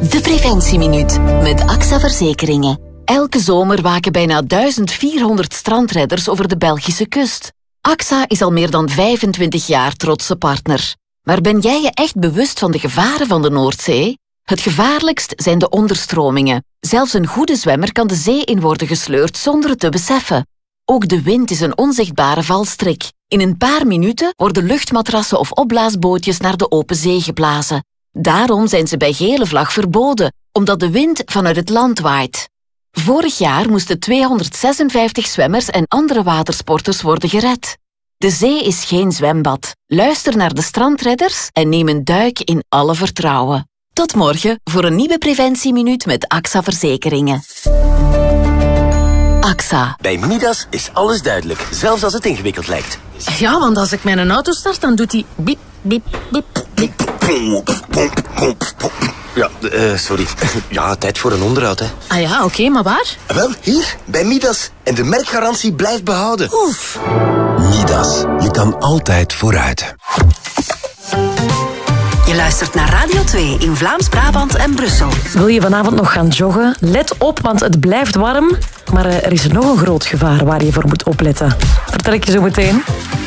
De Preventieminuut met AXA Verzekeringen. Elke zomer waken bijna 1400 strandredders over de Belgische kust. AXA is al meer dan 25 jaar trotse partner. Maar ben jij je echt bewust van de gevaren van de Noordzee? Het gevaarlijkst zijn de onderstromingen. Zelfs een goede zwemmer kan de zee in worden gesleurd zonder het te beseffen. Ook de wind is een onzichtbare valstrik. In een paar minuten worden luchtmatrassen of opblaasbootjes naar de open zee geblazen. Daarom zijn ze bij gele vlag verboden, omdat de wind vanuit het land waait. Vorig jaar moesten 256 zwemmers en andere watersporters worden gered. De zee is geen zwembad. Luister naar de strandredders en neem een duik in alle vertrouwen. Tot morgen voor een nieuwe Preventieminuut met AXA Verzekeringen. AXA. Bij Midas is alles duidelijk, zelfs als het ingewikkeld lijkt. Ja, want als ik mijn auto start, dan doet hij biep, biep, biep, biep. Ja, sorry. Ja, tijd voor een onderhoud, hè. Ah ja, oké, maar waar? Wel, hier, bij Midas. En de merkgarantie blijft behouden. Oef. Midas. Je kan altijd vooruit. Je luistert naar Radio 2 in Vlaams-Brabant en Brussel. Wil je vanavond nog gaan joggen? Let op, want het blijft warm. Maar er is nog een groot gevaar waar je voor moet opletten. Vertel ik je zo meteen.